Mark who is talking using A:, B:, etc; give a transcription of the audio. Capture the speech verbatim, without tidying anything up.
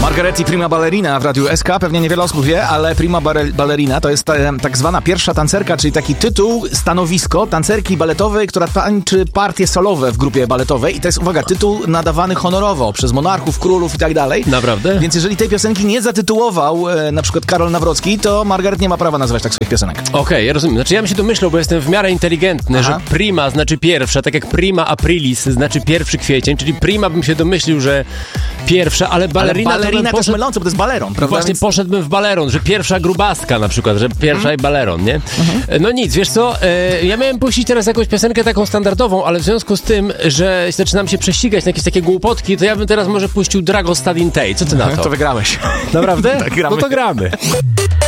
A: Margaretti Prima Ballerina w Radiu S K. Pewnie niewiele osób wie, ale Prima Ballerina to jest ta, tak zwana pierwsza tancerka, czyli taki tytuł, stanowisko tancerki baletowej, która tańczy partie solowe w grupie baletowej. I to jest, uwaga, tytuł nadawany honorowo przez monarchów, królów i tak dalej.
B: Naprawdę?
A: Więc jeżeli tej piosenki nie zatytułował e, na przykład Karol Nawrocki, to Margaret nie ma prawa nazywać tak swoich piosenek.
B: Okej, okay, ja rozumiem. Znaczy ja bym się domyślał, bo jestem w miarę inteligentny,
A: Aha.
B: że prima znaczy pierwsza, tak jak prima aprilis znaczy pierwszy kwiecień, czyli prima bym się domyślił, że pierwsza, ale balerina...
A: Ale balerina
B: to,
A: to jest mylące, bo to jest baleron, prawda?
B: Właśnie
A: Więc...
B: poszedłbym w baleron, że pierwsza grubastka na przykład, że pierwsza
A: Mhm.
B: i baleron, nie?
A: Mhm.
B: No nic, wiesz co, e, ja miałem puścić teraz jakąś piosenkę taką standardową, ale w związku z tym, że zaczynam się prześcigać na jakieś takie głupotki, to ja bym teraz może puścił Drago Stadin Tej. Co ty na to?
A: To wygrałeś.
B: Naprawdę?
A: Tak, gramy.
B: No to gramy.